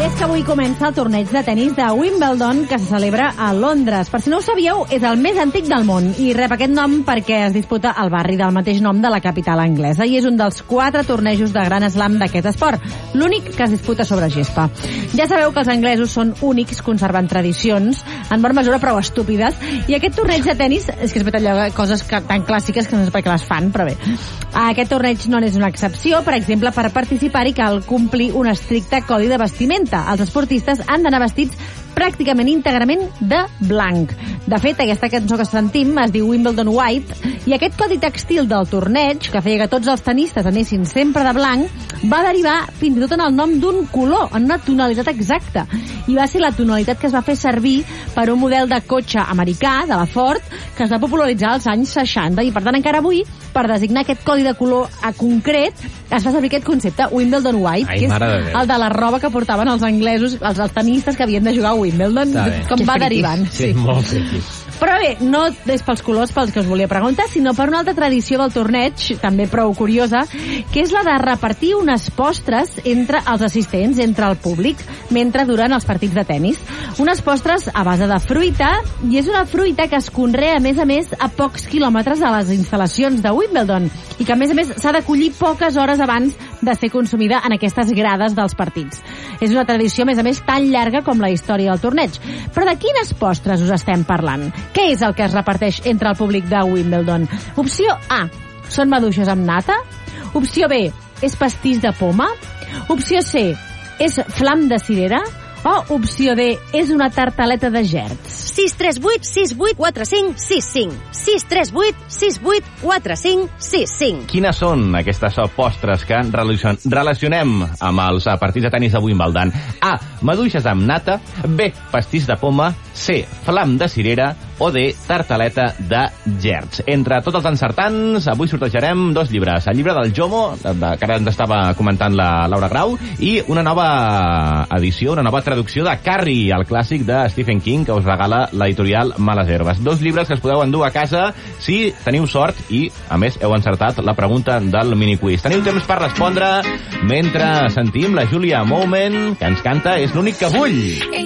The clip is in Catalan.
és que avui comença el torneig de tennis de Wimbledon que se celebra a Londres. Per si no ho sabíeu, és el més antic del món i rep aquest nom perquè es disputa al barri del mateix nom de la capital anglesa i és un dels 4 tornejos de Gran Slam d'aquest esport, l'únic que es disputa sobre gespa. Ja sabeu que els anglesos són únics conservant tradicions, en bona mesura prou estúpides, i aquest torneig de tennis, és que és veritat, allò, coses tan clàssiques que no sé per què les fan, però bé. Aquest torneig no és una excepció, per exemple, per participar-hi cal complir un estricte codi de vestimenta. Els esportistes han d'anar vestits pràcticament íntegrament de blanc. De fet, aquesta cançó que sentim es diu Wimbledon White, i aquest codi textil del torneig, que feia que tots els tenistes anessin sempre de blanc, va derivar fins i tot en el nom d'un color, en una tonalitat exacta. I va ser la tonalitat que es va fer servir per un model de cotxe americà, de la Ford, que es va popularitzar als anys 60. I, per tant, encara avui, per designar aquest codi de color a concret, es fa servir aquest concepte, Wimbledon White, que és el de la roba que portaven els anglesos, els tenistes que havien de jugar a Wimbledon, com va derivant. Sí, molt friquis. Però bé, no és pels colors pels que us volia preguntar, sinó per una altra tradició del torneig, també prou curiosa, que és la de repartir unes postres entre els assistents, entre el públic, mentre duren els partits de tennis. Unes postres a base de fruita, i és una fruita que es conrea, a més, a pocs quilòmetres de les instal·lacions de Wimbledon, i que, a més, s'ha de collir poques hores abans de ser consumida en aquestes grades dels partits. És una tradició, a més, tan llarga com la història del torneig. Però de quines postres us estem parlant? Què és el que es reparteix entre el públic de Wimbledon? Opció A, són maduixes amb nata. Opció B, és pastís de poma. Opció C, és flam de cirera. O opció D, és una tartaleta de gerds. 638 68 45 65. 638 68 45 65. Quines són aquestes postres que relacionem amb els partits de tenis de Wimbledon? A, maduixes amb nata. B, pastís de poma. C, flam de cirera. O D, tartaleta de gerds. Entre tots els encertants, avui sortejarem 2 llibres. El llibre del Jomo, que ara ens estava comentant la Laura Grau, i una nova edició, una nova traducció de Carrie, el clàssic de Stephen King, que us regala l'editorial Males Herbes. 2 llibres que es podeu endur a casa si teniu sort i, a més, heu encertat la pregunta del miniquiz. Teniu temps per respondre mentre sentim la Julia Moment, que ens canta És l'únic que vull.